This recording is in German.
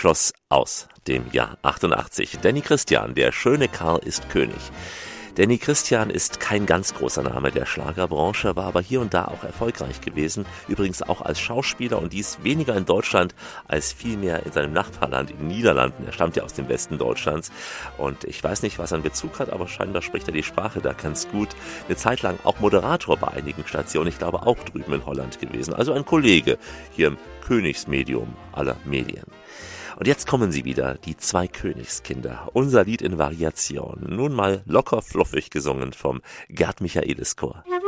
Schloss aus dem Jahr 88. Danny Christian, der schöne Karl ist König. Danny Christian ist kein ganz großer Name der Schlagerbranche, war aber hier und da auch erfolgreich gewesen. Übrigens auch als Schauspieler und dies weniger in Deutschland als vielmehr in seinem Nachbarland, in den Niederlanden. Er stammt ja aus dem Westen Deutschlands und ich weiß nicht, was er einen Bezug hat, aber scheinbar spricht er die Sprache da ganz gut. Eine Zeit lang auch Moderator bei einigen Stationen, ich glaube auch drüben in Holland gewesen. Also ein Kollege hier im Königsmedium aller Medien. Und jetzt kommen sie wieder, die zwei Königskinder, unser Lied in Variation, nun mal locker fluffig gesungen vom Gerd Michaelis Chor.